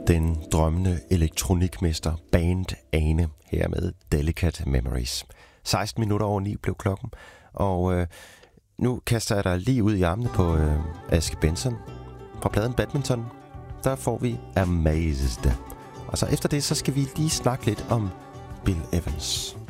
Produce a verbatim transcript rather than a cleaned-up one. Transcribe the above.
Den drømmende elektronikmester Band Ane her med Delicate Memories. seksten minutter over ni blev klokken, og øh, nu kaster jeg dig lige ud i armene på øh, Aske Benson fra pladen Badminton. Der får vi Amazed. Og så efter det, så skal vi lige snakke lidt om Bill Evans.